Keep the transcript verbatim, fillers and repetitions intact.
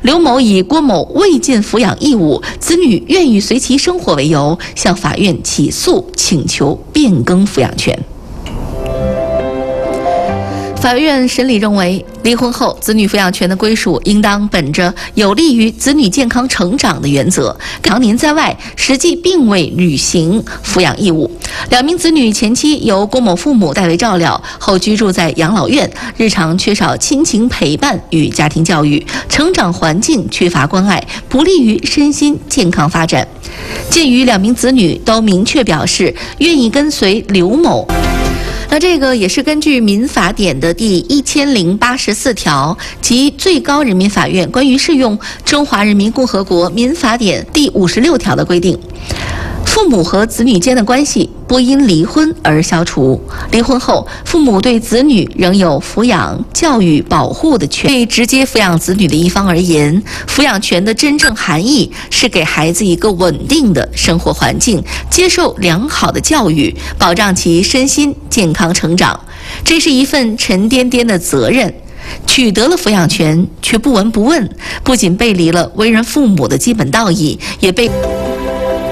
刘某以郭某未尽抚养义务，子女愿意随其生活为由，向法院起诉，请求变更抚养权。法院审理认为，离婚后子女抚养权的归属应当本着有利于子女健康成长的原则，常年在外，实际并未履行抚养义务。两名子女前期由郭某父母代为照料，后居住在养老院，日常缺少亲情陪伴与家庭教育，成长环境缺乏关爱，不利于身心健康发展。鉴于两名子女都明确表示愿意跟随刘某，那这个也是根据民法典的第一千零八十四条及最高人民法院关于适用中华人民共和国民法典第五十六条的规定，父母和子女间的关系不因离婚而消除。离婚后，父母对子女仍有抚养、教育、保护的权。对直接抚养子女的一方而言，抚养权的真正含义是给孩子一个稳定的生活环境，接受良好的教育，保障其身心健康成长。这是一份沉甸甸的责任。取得了抚养权却不闻不问，不仅背离了为人父母的基本道义，也被